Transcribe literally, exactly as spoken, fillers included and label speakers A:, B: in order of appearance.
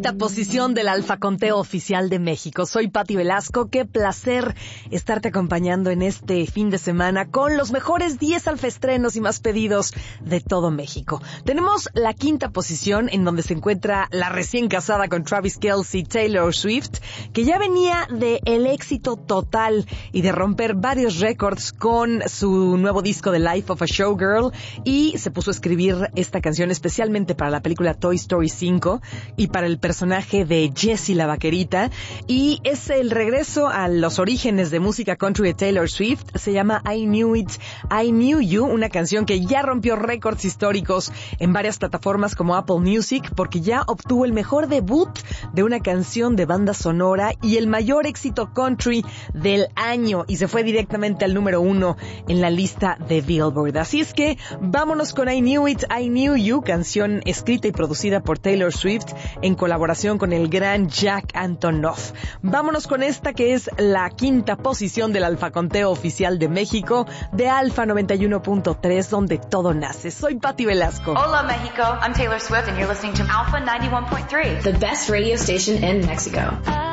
A: quinta posición del Alfa Conteo Oficial de México. Soy Pati Velasco. Qué placer estarte acompañando en este fin de semana con los mejores diez alfaestrenos y más pedidos de todo México. Tenemos la quinta posición en donde se encuentra la recién casada con Travis Kelce, Taylor Swift, que ya venía de el éxito total y de romper varios récords con su nuevo disco The Life of a Showgirl, y se puso a escribir esta canción especialmente para la película Toy Story cinco y para el personaje de Jessie la Vaquerita, y es el regreso a los orígenes de música country de Taylor Swift. Se llama I Knew It, I Knew You, una canción que ya rompió récords históricos en varias plataformas como Apple Music, porque ya obtuvo el mejor debut de una canción de banda sonora y el mayor éxito country del año, y se fue directamente al número uno en la lista de Billboard. Así es que vámonos con I Knew It, I Knew You, canción escrita y producida por Taylor Swift en colaboración con el gran Jack Antonoff. Vámonos con esta que es la quinta posición del Alfa Conteo Oficial de México, de Alfa noventa y uno punto tres, donde todo nace. Soy Pati Velasco.
B: Hola México, I'm Taylor Swift and you're listening to Alpha ninety-one point three,
C: the best radio station in Mexico.